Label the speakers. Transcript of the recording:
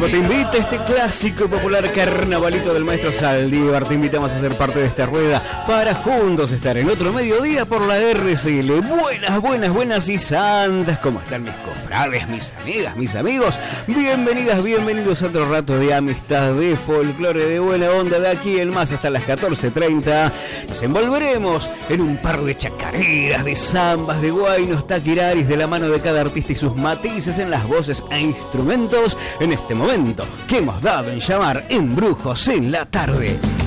Speaker 1: Tango te invita a este clásico y popular carnavalito del maestro Saldívar. Te invitamos a ser parte de esta rueda para juntos estar en otro mediodía por la RCL. Buenas y santas. ¿Cómo están mis cofrades, mis amigas, mis amigos? Bienvenidas, bienvenidos a otro rato de amistad, de folclore, de buena onda. De aquí en más hasta las 14:30 nos envolveremos en un par de chacareras, de zambas, de guainos, taquiraris, de la mano de cada artista y sus matices en las voces e instrumentos en este momento que hemos dado en llamar Embrujos en la Tarde.